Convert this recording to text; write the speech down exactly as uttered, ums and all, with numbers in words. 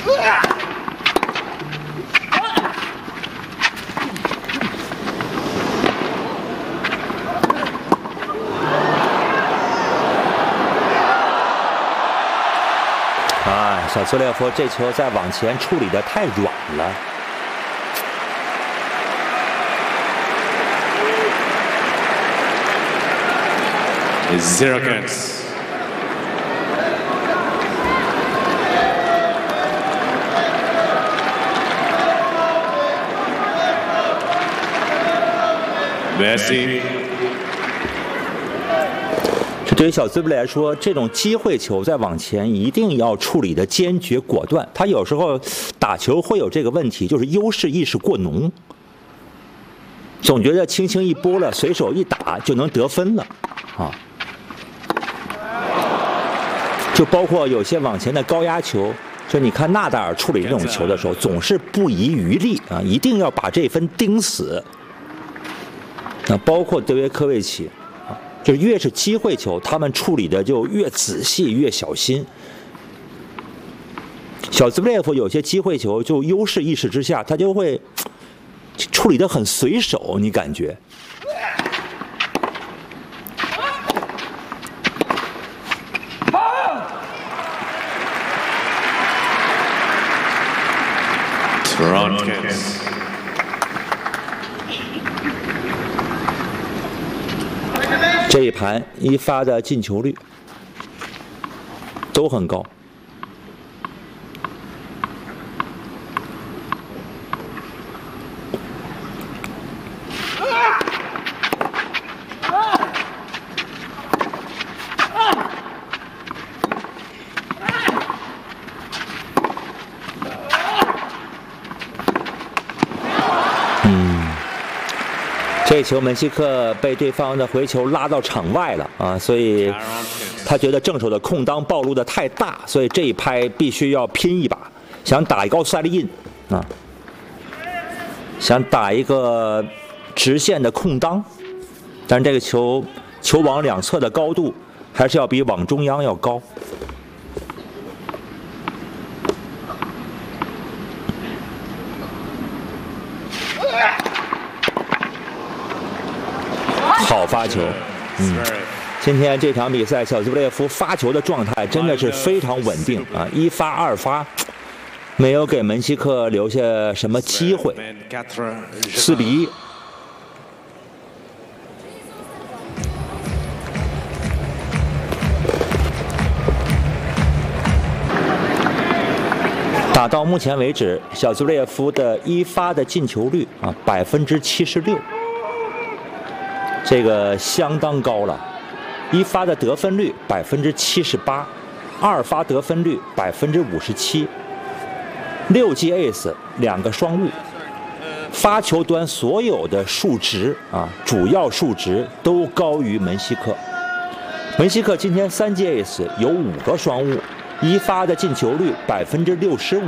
啊，小兹列夫这球在网前处理的太软了。 Zero points. Messi. 这对于小兹布雷来说，这种机会球在网前一定要处理的坚决果断。他有时候打球会有这个问题，就是优势意识过浓，总觉得轻轻一拨了，随手一打就能得分了，啊。 就包括有些网前的高压球，就你看纳达尔处理这种球的时候，总是不遗余力啊，一定要把这分盯死。那包括德约科维奇，啊，就是越是机会球，他们处理的就越仔细、越小心。小兹布列夫有些机会球，就优势意识之下，他就会处理的很随手，你感觉。 这一盘一发的进球率都很高。这球门西克被对方的回球拉到场外了啊，所以他觉得正手的空当暴露的太大，所以这一拍必须要拼一把，想打一个奥赛利印啊，想打一个直线的空当，但是这个球球网两侧的高度还是要比网中央要高。 好发球，嗯，今天这场比赛，小兹布列夫发球的状态真的是非常稳定啊，一发二发，没有给门西克留下什么机会。四比一。打到目前为止，小兹布列夫的一发的进球率啊，百分之七十六。 这个相当高了，一发的得分率百分之七十八，二发得分率百分之五十七，六记 ace 两个双误，发球端所有的数值啊，主要数值都高于门西克。门西克今天三记 ace 有五个双误，一发的进球率百分之六十五。